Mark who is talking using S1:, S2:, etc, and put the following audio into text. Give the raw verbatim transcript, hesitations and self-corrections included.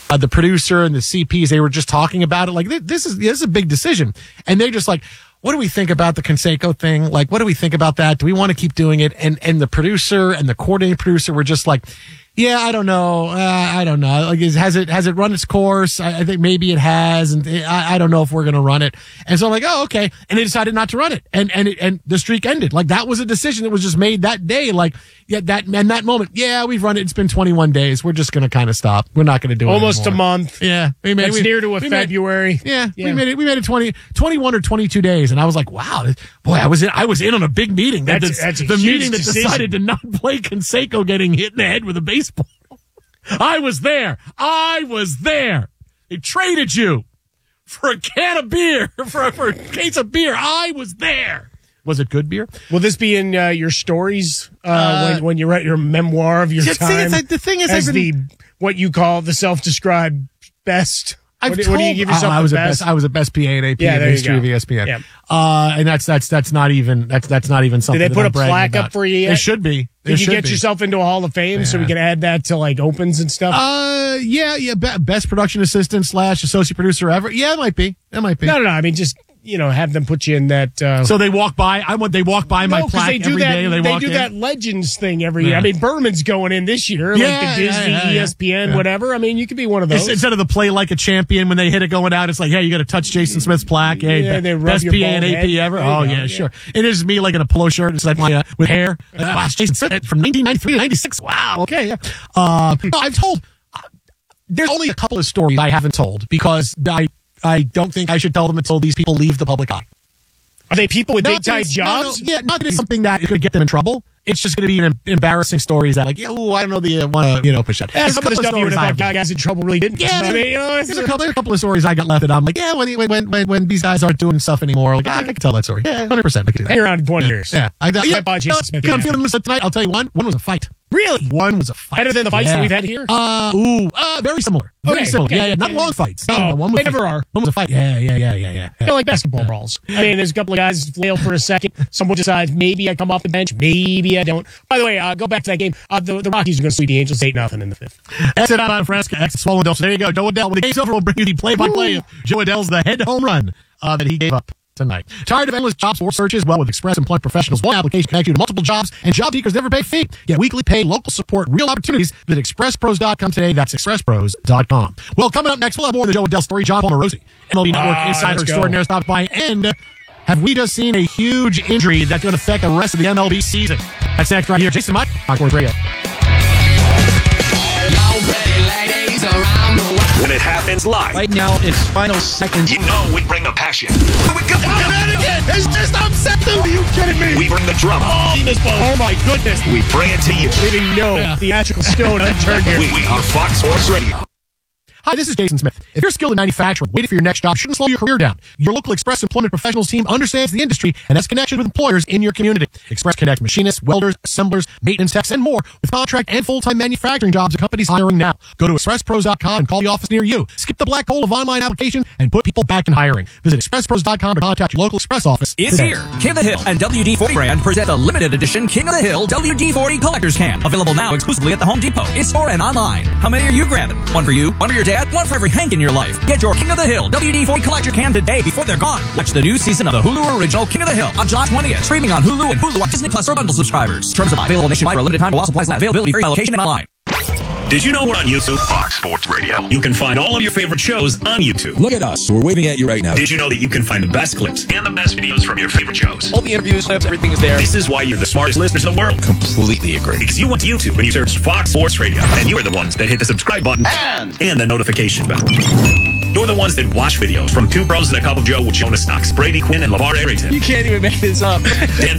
S1: uh, the producer and the C Ps, they were just talking about it. Like, this is, this is a big decision. And they're just like, what do we think about the Canseco thing? Like, what do we think about that? Do we want to keep doing it? And, and the producer and the coordinating producer were just like, yeah, I don't know. Uh, I don't know. Like, is, has it has it run its course? I, I think maybe it has, and it, I, I don't know if we're going to run it. And so I'm like, oh, okay. And they decided not to run it, and and it, and the streak ended. Like, that was a decision that was just made that day. Like, yeah, that and that moment. Yeah, we've run it. It's been twenty-one days. We're just going to kind of stop. We're not going to do it
S2: almost
S1: anymore.
S2: a month.
S1: Yeah, we made
S2: it's
S1: we,
S2: near to a
S1: we
S2: February.
S1: Made, yeah,
S2: yeah,
S1: we made it. We made it twenty, twenty-one or twenty-two days, and I was like, wow, boy, I was in. I was in on a big meeting. That
S2: That's,
S1: the
S2: that's a
S1: the
S2: huge
S1: meeting that
S2: decision.
S1: decided to not play Canseco getting hit in the head with a baseball. I was there. I was there. They traded you for a can of beer, for, for a case of beer. I was there. Was it good beer?
S2: Will this be in uh, your stories uh,
S1: Uh,
S2: when, when you write your memoir of your
S1: see, it's
S2: time?
S1: like- the thing is,
S2: as
S1: I've been-
S2: the what you call the self-described best.
S1: I've
S2: what, do,
S1: told,
S2: what do you give yourself?
S1: oh, I
S2: the
S1: was a
S2: best?
S1: best. I was a best P A and A P
S2: Yeah,
S1: in the
S2: there you
S1: history
S2: go.
S1: of E S P N.
S2: Yeah.
S1: Uh, and that's that's that's not even that's that's not even something.
S2: Did they
S1: that
S2: put
S1: I'm
S2: a
S1: bragging
S2: plaque
S1: about.
S2: up for you yet?
S1: They should be. They
S2: Did you
S1: should
S2: get
S1: be.
S2: yourself into a Hall of Fame so we
S1: Yeah.
S2: can add that to like opens and stuff?
S1: Uh, yeah, yeah. Be- best production assistant slash associate producer ever. Yeah, it might be. It might be.
S2: no, no, no. I mean, just you know, have them put you in that. Uh,
S1: So they walk by. I want. They walk by my
S2: no, because
S1: plaque
S2: they do
S1: every
S2: that.
S1: day. They,
S2: They,
S1: walk
S2: do
S1: in.
S2: that Legends thing every year.
S1: Yeah.
S2: I mean, Berman's going in this year,
S1: Yeah,
S2: like the Disney,
S1: yeah, yeah, yeah.
S2: E S P N,
S1: Yeah.
S2: whatever. I mean, you could be one of
S1: It's-
S2: those.
S1: Instead of the play like a champion when they hit it going out, it's like, hey, you got to touch Jason Smith's plaque. Hey,
S2: Yeah,
S1: be-
S2: they rub
S1: best
S2: your
S1: P A and
S2: bald
S1: A P
S2: head.
S1: ever.
S2: There you
S1: Oh
S2: go,
S1: yeah,
S2: yeah.
S1: sure. It is me like in a polo shirt. It's like my uh, with hair. Uh, wow, Jason Smith from nineteen ninety-three to ninety-six. Wow. Okay. Yeah. Uh, no, I've told. Uh, there's only a couple of stories I haven't told because I I don't think I should tell them until these people leave the public eye.
S2: Are they people with big
S1: Not that
S2: time
S1: it's-
S2: jobs?
S1: no, no, yeah, not that it's something that could get them in trouble. It's just going to be an embarrassing stories that like, oh, I don't know the uh, want to you know push that.
S2: Yeah,
S1: There's a
S2: some of the
S1: couple
S2: stuff you would
S1: stories I
S2: have thought
S1: have-
S2: guys in trouble really didn't.
S1: Yeah,
S2: I mean, you know, it's
S1: there's a couple, there's a couple of stories I got left that I'm like, yeah, when when when when these guys aren't doing stuff anymore, like, ah, I can tell that story. Yeah, hundred percent, I can do that.
S2: hang around twenty years.
S1: Yeah, I, I, yeah,
S2: buy Jason
S1: no,
S2: Smith
S1: I'm
S2: again.
S1: feeling this tonight. I'll tell you one. One was a fight.
S2: Really?
S1: One was a fight.
S2: Better than the fights
S1: Yeah.
S2: that we've had here?
S1: Uh, ooh, uh, very similar. Very
S2: Okay,
S1: similar.
S2: okay,
S1: yeah, yeah, not
S2: okay.
S1: long fights. No,
S2: No,
S1: no, one was
S2: they never are.
S1: One was a fight. Yeah, yeah, yeah, yeah, yeah.
S2: I feel like basketball brawls. I mean, there's a couple of guys flail for a second. Someone decides maybe I come off the bench, maybe I don't. By the way, uh, go back to that game. Uh, the, the Rockies are going to sweep the Angels eight nothing in the fifth.
S1: Exit out on Fresca. Exit Swollen Dell. So there you go. Joe Adell. When the game's over, we'll bring you the play-by-play of Joe Adell's the head home run uh, that he gave up tonight. Tired of endless job board searches? Well, with Express Employment Professionals, one application connects you to multiple jobs, and job seekers never pay a fee. Get weekly pay, local support, real opportunities. Visit express pros dot com today. That's express pros dot com. Well, coming up next, we'll have more of the Joe Adell story. John Palmerosi, M L B Network
S2: Ah,
S1: Insider
S2: let's go.
S1: Extraordinaire, stopped by. And have we just seen a huge injury that's going to affect the rest of the M L B season? That's next right here. Jason Mott, Fox Sports Radio.
S3: When it happens live,
S4: Right now, it's final seconds.
S3: you know we bring the passion. We go-
S1: It's just upset. Are you kidding me?
S3: We bring the drama.
S2: Oh, my goodness.
S3: We bring it to you.
S2: Leaving no theatrical stone unturned here.
S3: We, we are Fox Sports Radio.
S1: Hi, this is Jason Smith. If you're skilled in manufacturing, waiting for your next job shouldn't slow your career down. Your local Express Employment Professionals team understands the industry and has connections with employers in your community. Express connects machinists, welders, assemblers, maintenance techs, and more with contract and full-time manufacturing jobs at companies hiring now. Go to express pros dot com and call the office near you. Skip the black hole of online application and put people back in hiring. Visit express pros dot com to contact your local Express office
S5: It's
S1: today.
S5: here. King of the Hill and W D forty brand present the limited edition King of the Hill W D forty Collector's Can. Available now exclusively at the Home Depot, in-store, and online. How many are you grabbing? One for you, one for your dad, one for every Hank in your life. Get your King of the Hill W D forty Collector Can today before they're gone. Watch the new season of the Hulu original King of the Hill on July twentieth. Streaming on Hulu and Hulu on Disney Plus for bundle subscribers. Terms apply. Available nationwide for a limited time while supplies last. Availability free location and online.
S3: Did you know we're on YouTube? Fox Sports Radio. You can find all of your favorite shows on YouTube.
S6: Look at us. We're waving at you right now.
S3: Did you know that you can find the best clips and the best videos from your favorite shows?
S6: All the interviews, clips, everything is there.
S3: This is why you're the smartest listeners in the world.
S6: Completely agree.
S3: Because you went to YouTube and you searched Fox Sports Radio, and you are the ones that hit the subscribe button and, and the notification bell. You're the ones that watch videos from Two Bros and a Cup of Joe with Jonas Knox, Brady Quinn, and LeVar Arrington.
S4: You can't even make this up.
S3: Dan